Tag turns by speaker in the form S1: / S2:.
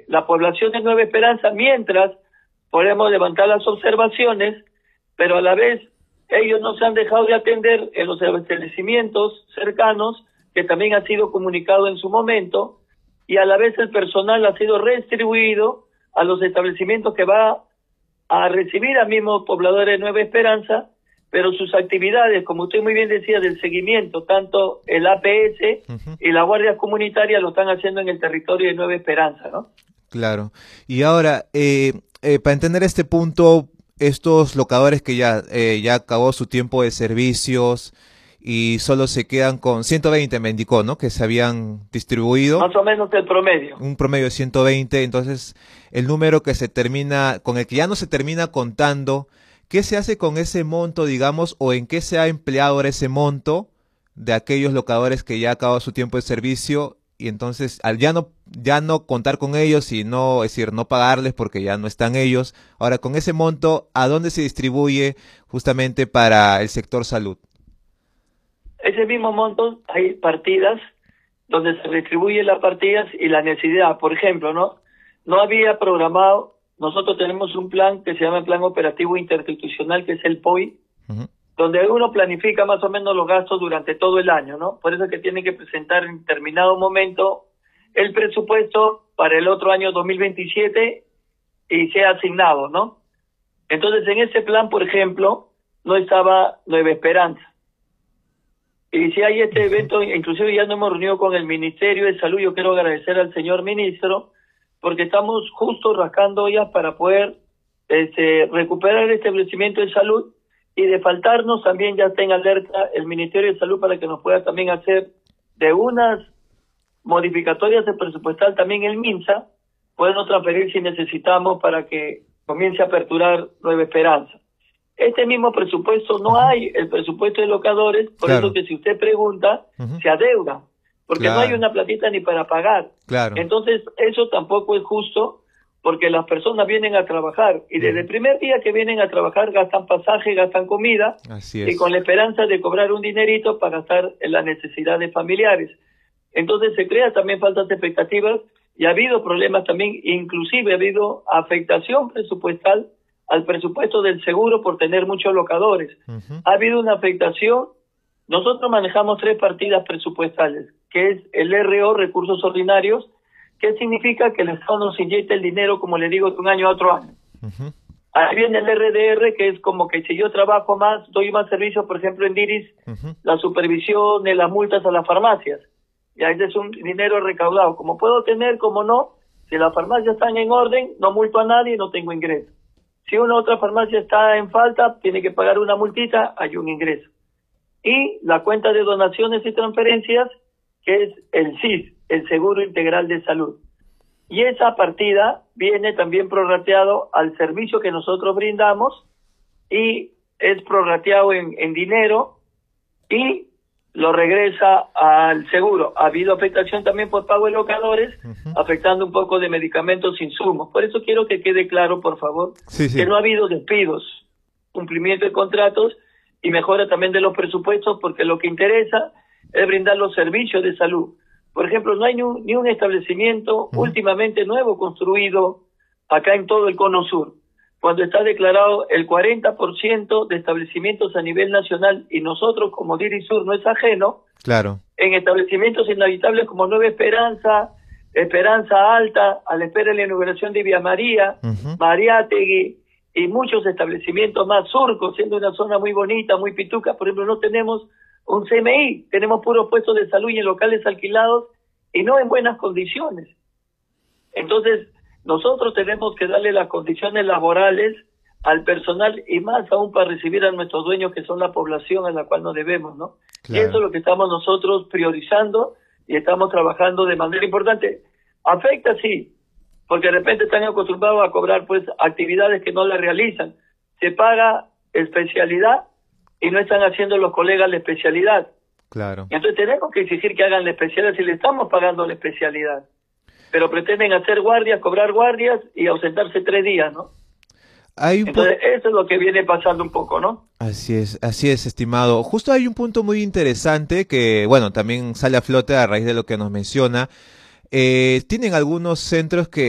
S1: la población de Nueva Esperanza, mientras podemos levantar las observaciones, pero a la vez ellos no se han dejado de atender en los establecimientos cercanos, que también ha sido comunicado en su momento, y a la vez el personal ha sido redistribuido a los establecimientos que va a recibir a mismos pobladores de Nueva Esperanza, pero sus actividades, como usted muy bien decía, del seguimiento, tanto el APS y la Guardia Comunitaria lo están haciendo en el territorio de Nueva Esperanza, ¿no?
S2: Claro. Y ahora, para entender este punto, estos locadores que ya acabó su tiempo de servicios y solo se quedan con 120, me indicó, ¿no? Que se habían distribuido.
S1: Más o menos el promedio.
S2: Un promedio de 120, entonces el número que se termina, con el que ya no se termina contando, ¿qué se hace con ese monto, digamos, o en qué se ha empleado ahora ese monto de aquellos locadores que ya acabó su tiempo de servicio? Y entonces, al ya no contar con ellos y no, es decir, no pagarles porque ya no están ellos, ahora con ese monto, ¿a dónde se distribuye justamente para el sector salud?
S1: Ese mismo monto hay partidas donde se distribuyen las partidas y la necesidad. Por ejemplo, no había programado, nosotros tenemos un plan que se llama el Plan Operativo Interinstitucional, que es el POI, donde uno planifica más o menos los gastos durante todo el año, ¿no? Por eso es que tiene que presentar en determinado momento el presupuesto para el otro año 2027 y sea asignado, ¿no? Entonces, en ese plan, por ejemplo, no estaba Nueva Esperanza. Y si hay este evento, inclusive ya nos hemos reunido con el Ministerio de Salud, yo quiero agradecer al señor ministro, porque estamos justo rascando ya para poder recuperar el establecimiento de salud, y de faltarnos también ya está en alerta el Ministerio de Salud para que nos pueda también hacer de unas modificatorias de presupuestal también el MINSA, podernos transferir si necesitamos para que comience a aperturar Nueva Esperanza. Este mismo presupuesto no hay, el presupuesto de locadores, por eso que si usted pregunta, se adeuda, porque no hay una platita ni para pagar. Entonces, eso tampoco es justo, porque las personas vienen a trabajar, y desde el primer día que vienen a trabajar gastan pasaje, gastan comida, y con la esperanza de cobrar un dinerito para gastar en las necesidades familiares. Entonces se crea también falsas expectativas, y ha habido problemas también, inclusive ha habido afectación presupuestal al presupuesto del seguro por tener muchos locadores. Ha habido una afectación. Nosotros manejamos 3 partidas presupuestales, que es el RO, recursos ordinarios, que significa que el Estado nos inyecta el dinero, como le digo, de un año a otro año. Ahí viene el RDR, que es como que si yo trabajo más, doy más servicios, por ejemplo en DIRIS, la supervisión de las multas a las farmacias. Y ahí es un dinero recaudado. Como puedo tener, como no, si las farmacias están en orden, no multo a nadie y no tengo ingreso. Si una otra farmacia está en falta, tiene que pagar una multita, hay un ingreso. Y la cuenta de donaciones y transferencias, que es el SIS, el Seguro Integral de Salud. Y esa partida viene también prorrateado al servicio que nosotros brindamos, y es prorrateado en dinero y lo regresa al seguro. Ha habido afectación también por pago de locadores, afectando un poco de medicamentos, insumos. Por eso quiero que quede claro, por favor, que no ha habido despidos, cumplimiento de contratos y mejora también de los presupuestos, porque lo que interesa es brindar los servicios de salud. Por ejemplo, no hay ni un establecimiento últimamente nuevo construido acá en todo el Cono Sur, cuando está declarado el 40% de establecimientos a nivel nacional, y nosotros como DIRIS Sur no es ajeno, en establecimientos inhabitables como Nueva Esperanza, Esperanza Alta, a la espera de la inauguración de Vía María, Mariátegui, y muchos establecimientos más, Surco, siendo una zona muy bonita, muy pituca. Por ejemplo, no tenemos un CMI, tenemos puros puestos de salud y en locales alquilados, y no en buenas condiciones. Entonces, nosotros tenemos que darle las condiciones laborales al personal, y más aún para recibir a nuestros dueños, que son la población a la cual nos debemos, ¿no? Y eso es lo que estamos nosotros priorizando y estamos trabajando de manera importante. Afecta, sí, porque de repente están acostumbrados a cobrar pues actividades que no las realizan. Se paga especialidad y no están haciendo los colegas la especialidad. Entonces tenemos que exigir que hagan la especialidad si le estamos pagando la especialidad. Pero pretenden hacer guardias, cobrar guardias y ausentarse 3 días, ¿no? Entonces eso es lo que viene pasando un poco, ¿no?
S2: Así es, estimado. Justo hay un punto muy interesante que, bueno, también sale a flote a raíz de lo que nos menciona. Tienen algunos centros que